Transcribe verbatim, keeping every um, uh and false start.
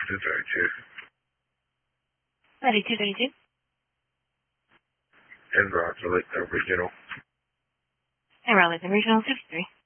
two thirty-two. thirty-two thirty-two. And Roger, like the original. And Raleigh, the regional fifty-three.